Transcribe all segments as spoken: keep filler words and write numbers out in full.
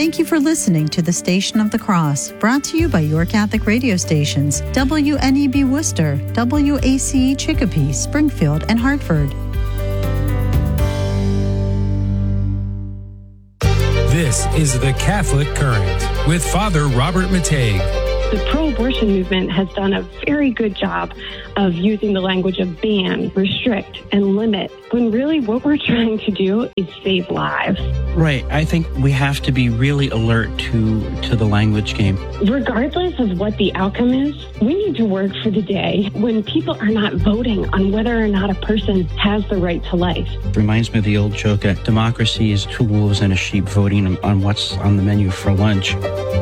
Thank you for listening to the Station of the Cross, brought to you by your Catholic radio stations, W N E B Worcester, W A C E Chicopee, Springfield, and Hartford. This is The Catholic Current with Father Robert Matague. The pro-abortion movement has done a very good job of using the language of ban, restrict, and limit, when really what we're trying to do is save lives. Right. I think we have to be really alert to, to the language game. Regardless of what the outcome is, we need to work for the day when people are not voting on whether or not a person has the right to life. It reminds me of the old joke that democracy is two wolves and a sheep voting on what's on the menu for lunch.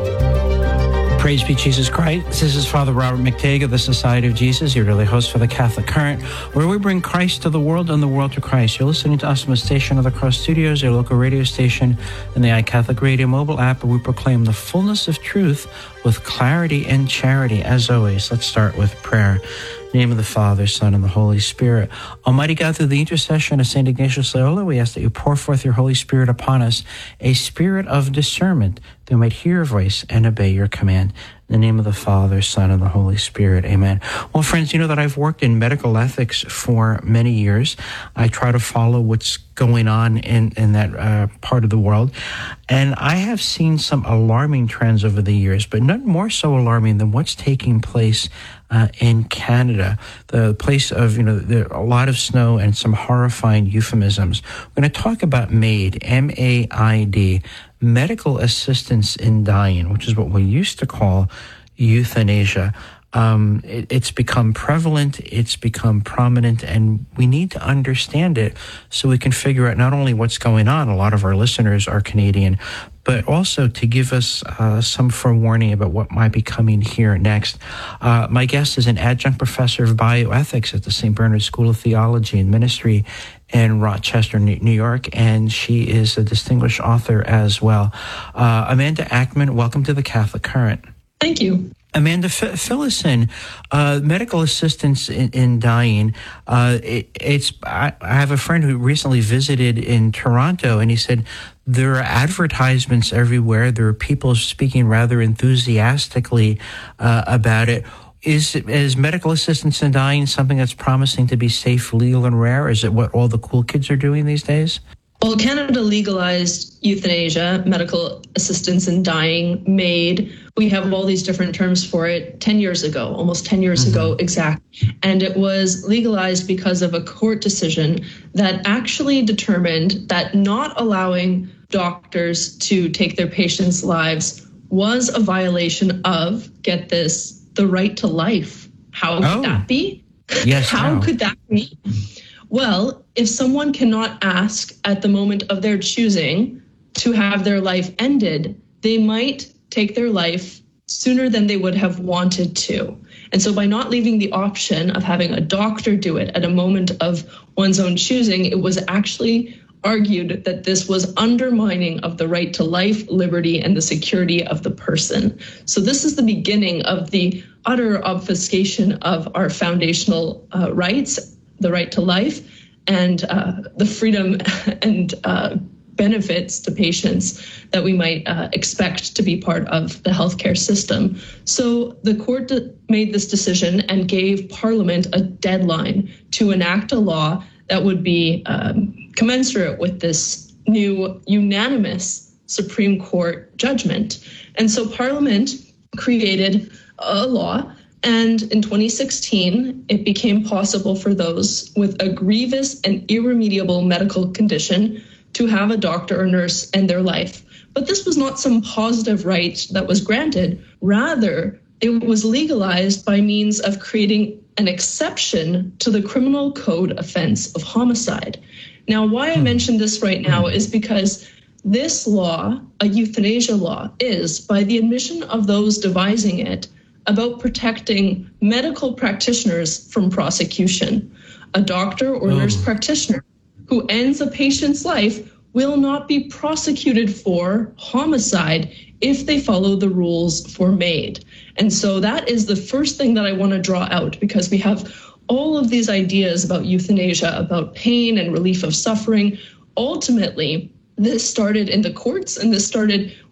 Praise be Jesus Christ. This is Father Robert McTague of the Society of Jesus, your daily host for the Catholic Current, where we bring Christ to the world and the world to Christ. You're listening to us from the Station of the Cross Studios, your local radio station, and the iCatholic Radio mobile app, where we proclaim the fullness of truth with clarity and charity. As always, let's start with prayer. In the name of the Father, Son, and the Holy Spirit. Almighty God, through the intercession of Saint Ignatius Loyola, we ask that you pour forth your Holy Spirit upon us, a spirit of discernment, that we might hear your voice and obey your command. In the name of the Father, Son, and the Holy Spirit. Amen. Well, friends, you know that I've worked in medical ethics for many years. I try to follow what's going on in, in that uh, part of the world. And I have seen some alarming trends over the years, but none more so alarming than what's taking place uh, in Canada, the place of, you know, there, a lot of snow and some horrifying euphemisms. We're going to talk about MAID, M A I D, medical assistance in dying, which is what we used to call euthanasia. Um, it, it's become prevalent, it's become prominent, and we need to understand it so we can figure out not only what's going on, a lot of our listeners are Canadian, but also to give us uh, some forewarning about what might be coming here next. Uh, my guest is an adjunct professor of bioethics at the Saint Bernard School of Theology and Ministry in Rochester, New York, and she is a distinguished author as well. Uh, Amanda Ackman, welcome to the Catholic Current. Thank you. Amanda, f- fill us in. Uh, medical assistance in, in dying. Uh, it, it's. I, I have a friend who recently visited in Toronto, and he said there are advertisements everywhere. There are people speaking rather enthusiastically uh, about it. Is is medical assistance in dying something that's promising to be safe, legal, and rare? Is it what all the cool kids are doing these days? Well, Canada legalized euthanasia, medical assistance in dying, MAID. We have all these different terms for it ten years ago, almost ten years mm-hmm. ago exactly. And it was legalized because of a court decision that actually determined that not allowing doctors to take their patients' lives was a violation of, get this, the right to life. How could oh. that be? Yes. How no. could that be? Well, if someone cannot ask at the moment of their choosing to have their life ended, they might take their life sooner than they would have wanted to. And so by not leaving the option of having a doctor do it at a moment of one's own choosing, it was actually argued that this was undermining of the right to life, liberty, and the security of the person. So this is the beginning of the utter obfuscation of our foundational uh, rights, the right to life, and uh, the freedom and uh, benefits to patients that we might uh, expect to be part of the healthcare system. So the court made this decision and gave Parliament a deadline to enact a law that would be um, commensurate with this new unanimous Supreme Court judgment. And so Parliament created a law, and in twenty sixteen, it became possible for those with a grievous and irremediable medical condition to have a doctor or nurse end their life. But this was not some positive right that was granted. Rather, it was legalized by means of creating an exception to the criminal code offense of homicide. Now, why I mention this right now is because this law, a euthanasia law, is, by the admission of those devising it, about protecting medical practitioners from prosecution. A doctor or oh. nurse practitioner who ends a patient's life will not be prosecuted for homicide if they follow the rules for MAID. And so that is the first thing that I want to draw out, because we have all of these ideas about euthanasia, about pain and relief of suffering. Ultimately, this started in the courts, and this started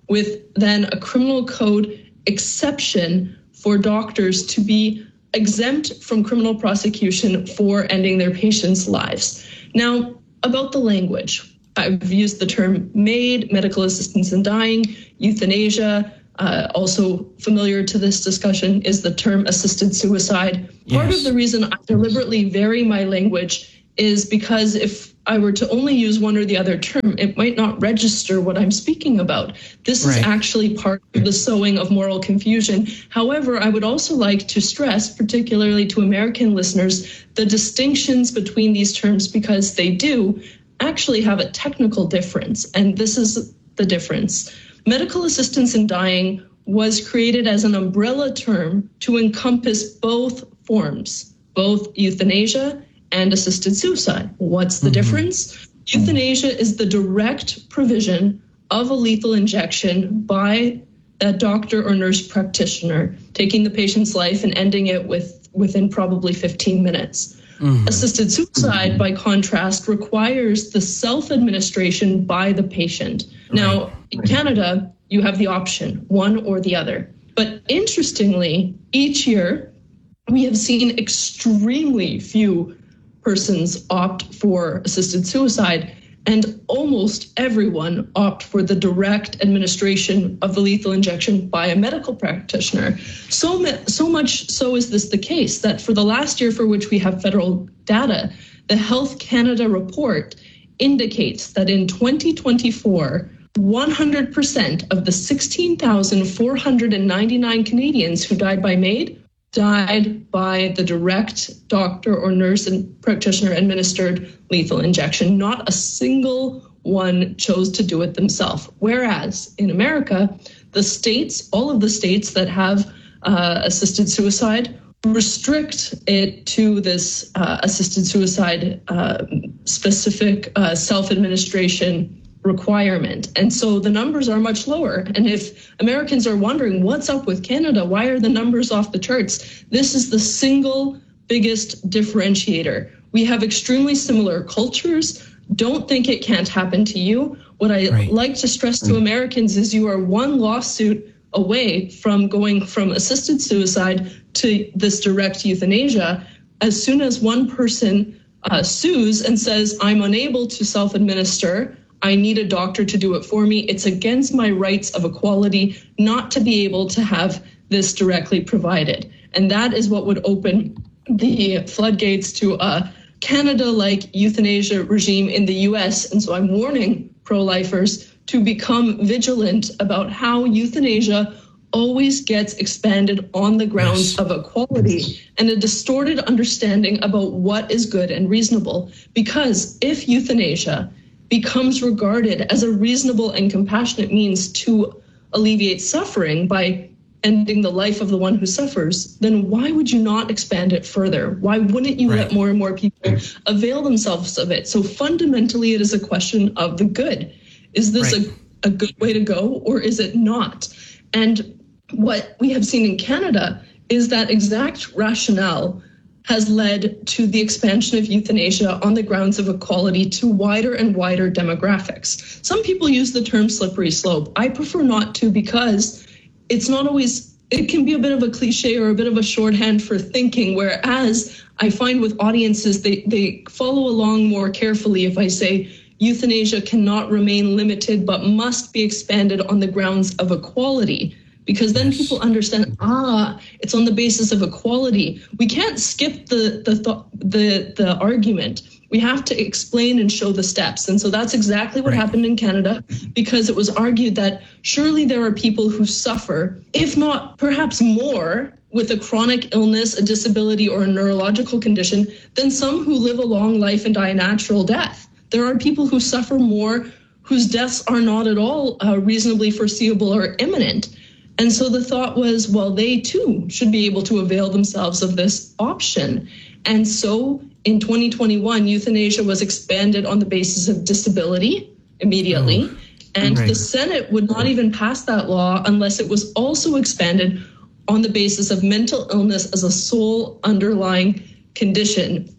with then a criminal code exception for doctors to be exempt from criminal prosecution for ending their patients' lives. Now, about the language, I've used the term MAID, medical assistance in dying, euthanasia. Uh, also familiar to this discussion is the term assisted suicide. Yes. Part of the reason I deliberately vary my language is because if I were to only use one or the other term, it might not register what I'm speaking about. This right. is actually part of the sowing of moral confusion. However, I would also like to stress, particularly to American listeners, the distinctions between these terms, because they do actually have a technical difference. And this is the difference. Medical assistance in dying was created as an umbrella term to encompass both forms, both euthanasia and assisted suicide. What's the mm-hmm. difference? Euthanasia is the direct provision of a lethal injection by a doctor or nurse practitioner, taking the patient's life and ending it with within probably fifteen minutes. Mm-hmm. Assisted suicide, mm-hmm. by contrast, requires the self-administration by the patient. Right. Now, in Canada, you have the option, one or the other. But interestingly, each year, we have seen extremely few persons opt for assisted suicide, and almost everyone opt for the direct administration of the lethal injection by a medical practitioner. So, so much so is this the case that for the last year for which we have federal data, the Health Canada report indicates that in twenty twenty-four, one hundred percent of the sixteen thousand four hundred ninety-nine Canadians who died by MAID died by the direct doctor or nurse and practitioner administered lethal injection. Not a single one chose to do it themselves. Whereas in America, the states, all of the states that have uh, assisted suicide restrict it to this uh, assisted suicide uh, specific uh, self-administration requirement. And so the numbers are much lower. And if Americans are wondering what's up with Canada, why are the numbers off the charts? This is the single biggest differentiator. We have extremely similar cultures. Don't think it can't happen to you. What I right. like to stress to Americans is you are one lawsuit away from going from assisted suicide to this direct euthanasia. As soon as one person uh, sues and says, I'm unable to self-administer, I need a doctor to do it for me, it's against my rights of equality not to be able to have this directly provided. And that is what would open the floodgates to a Canada-like euthanasia regime in the U S. And so I'm warning pro-lifers to become vigilant about how euthanasia always gets expanded on the grounds yes. of equality and a distorted understanding about what is good and reasonable. Because if euthanasia becomes regarded as a reasonable and compassionate means to alleviate suffering by ending the life of the one who suffers, then why would you not expand it further? Why wouldn't you right. let more and more people avail themselves of it? So fundamentally, it is a question of the good. Is this right. a, a good way to go, or is it not? And what we have seen in Canada is that exact rationale has led to the expansion of euthanasia on the grounds of equality to wider and wider demographics. Some people use the term slippery slope. I prefer not to, because it's not always, it can be a bit of a cliche or a bit of a shorthand for thinking, whereas I find with audiences, they, they follow along more carefully if I say euthanasia cannot remain limited but must be expanded on the grounds of equality. Because then yes. people understand, ah, it's on the basis of equality. We can't skip the the th- the the argument. We have to explain and show the steps. And so that's exactly what right. happened in Canada, because it was argued that surely there are people who suffer, if not perhaps more, with a chronic illness, a disability, or a neurological condition than some who live a long life and die a natural death. There are people who suffer more, whose deaths are not at all uh, reasonably foreseeable or imminent. And so the thought was, well, they too should be able to avail themselves of this option. And so in twenty twenty-one, euthanasia was expanded on the basis of disability immediately. Oh, and right. the Senate would not even pass that law unless it was also expanded on the basis of mental illness as a sole underlying condition.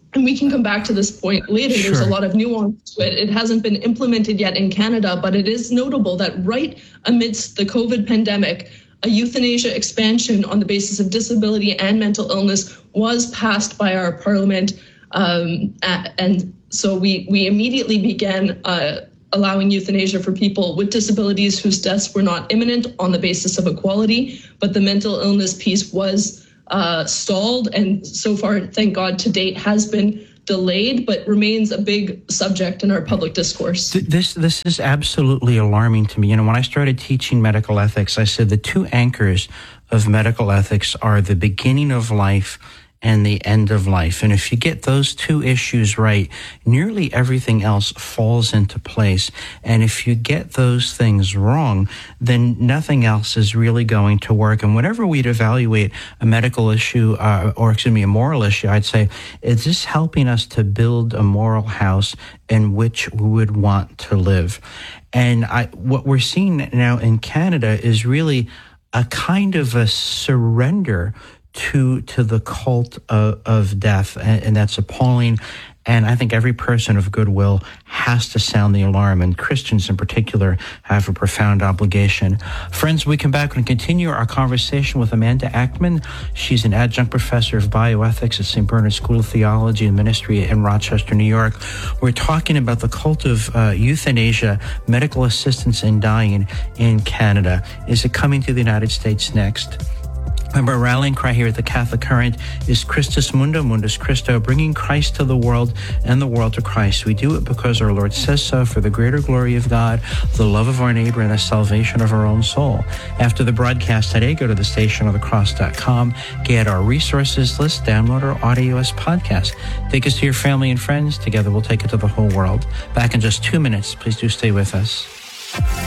and we can come back to this point later. Sure. There's a lot of nuance to it. It hasn't been implemented yet in Canada, but it is notable that right amidst the COVID pandemic, a euthanasia expansion on the basis of disability and mental illness was passed by our parliament. Um, and so we, we immediately began uh, allowing euthanasia for people with disabilities whose deaths were not imminent on the basis of equality, but the mental illness piece was uh, stalled, and so far, thank God, to date has been delayed, but remains a big subject in our public discourse. This this is absolutely alarming to me. You know, when I started teaching medical ethics, I said the two anchors of medical ethics are the beginning of life and the end of life. And if you get those two issues right, nearly everything else falls into place. And if you get those things wrong, then nothing else is really going to work. And whenever we'd evaluate a medical issue, uh, or excuse me, a moral issue, I'd say, is this helping us to build a moral house in which we would want to live? And I, what we're seeing now in Canada is really a kind of a surrender to to the cult of, of death, and, and that's appalling. And I think every person of goodwill has to sound the alarm, and Christians in particular have a profound obligation. Friends, we come back and continue our conversation with Amanda Ackman. She's an adjunct professor of bioethics at Saint Bernard School of Theology and Ministry in Rochester, New York. We're talking about the cult of uh, euthanasia, medical assistance in dying in Canada. Is it coming to the United States next? Remember, our rallying cry here at the Catholic Current is Christus Mundo, Mundus Christo, bringing Christ to the world and the world to Christ. We do it because our Lord says so, for the greater glory of God, the love of our neighbor, and the salvation of our own soul. After the broadcast today, go to the station of the cross dot com, get our resources list, download our audio as podcast. Take us to your family and friends. Together we'll take it to the whole world. Back in just two minutes. Please do stay with us.